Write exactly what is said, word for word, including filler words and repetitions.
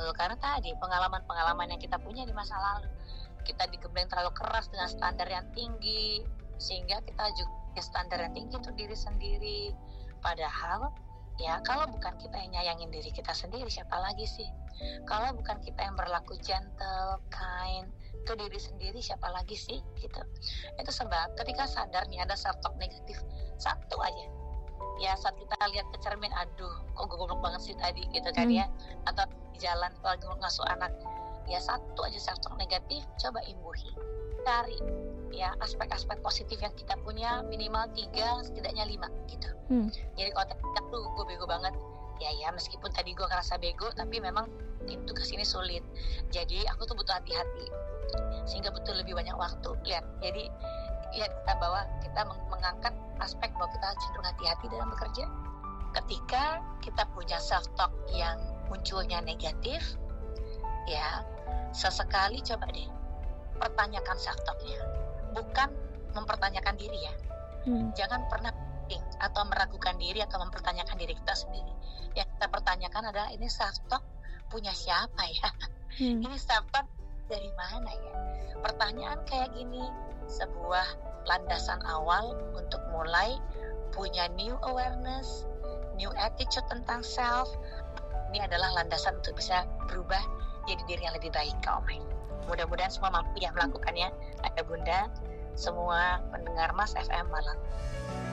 Betul, karena tadi pengalaman-pengalaman yang kita punya di masa lalu, kita digembleng terlalu keras dengan standar yang tinggi, sehingga kita juga standar yang tinggi untuk diri sendiri. Padahal ya kalau bukan kita yang nyayangin diri kita sendiri, siapa lagi sih? Kalau bukan kita yang berlaku gentle, kind ke diri sendiri, siapa lagi sih? Gitu. Itu sebab ketika sadar nih ada self-talk negatif satu aja, ya saat kita lihat ke cermin, aduh kok gue goblok banget sih tadi gitu kan Hmm. ya, atau di jalan lagi ngasuh anak, ya satu aja self-talk negatif, coba imbuhi, cari ya aspek-aspek positif yang kita punya, minimal tiga, setidaknya lima gitu. Hmm. Jadi kalau tadi tuh gue bego banget, ya ya meskipun tadi gue ngerasa bego, tapi memang tim tugas ini sulit, jadi aku tuh butuh hati-hati, sehingga butuh lebih banyak waktu. Lihat, jadi lihat kita bahwa kita meng- mengangkat aspek bahwa kita cenderung hati-hati dalam bekerja. Ketika kita punya self talk yang munculnya negatif, ya sesekali coba deh pertanyakan self talknya, bukan mempertanyakan diri ya. Hmm. Jangan pernah think atau meragukan diri atau mempertanyakan diri kita sendiri. Yang kita pertanyakan adalah, ini self talk punya siapa ya? Hmm. Ini self talk dari mana ya? Pertanyaan kayak gini sebuah landasan awal untuk mulai punya new awareness, new attitude tentang self. Ini adalah landasan untuk bisa berubah jadi diri yang lebih baik, Kak Omeng. Mudah-mudahan semua mampu ya melakukannya. Ada Bunda, semua pendengar Mas F M Malang.